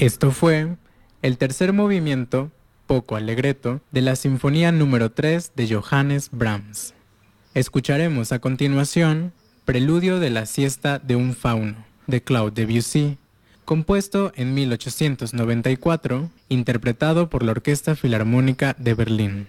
Esto fue el tercer movimiento, poco allegretto, de la Sinfonía número 3 de Johannes Brahms. Escucharemos a continuación Preludio de la siesta de un fauno, de Claude Debussy, compuesto en 1894, interpretado por la Orquesta Filarmónica de Berlín.